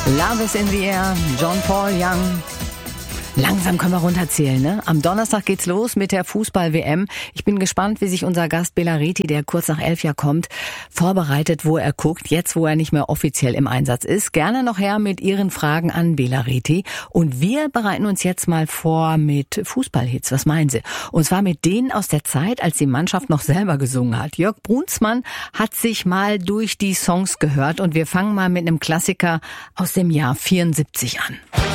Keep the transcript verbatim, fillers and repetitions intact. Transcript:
Love is in the air, John Paul Young. Langsam können wir runterzählen, ne? Am Donnerstag geht's los mit der Fußball-W M. Ich bin gespannt, wie sich unser Gast Bela Reti, der kurz nach elf ja kommt, vorbereitet, wo er guckt, jetzt wo er nicht mehr offiziell im Einsatz ist. Gerne noch her mit Ihren Fragen an Bela Reti. Und wir bereiten uns jetzt mal vor mit Fußballhits. Was meinen Sie? Und zwar mit denen aus der Zeit, als die Mannschaft noch selber gesungen hat. Jörg Brunsmann hat sich mal durch die Songs gehört und wir fangen mal mit einem Klassiker aus dem Jahr vierundsiebzig an.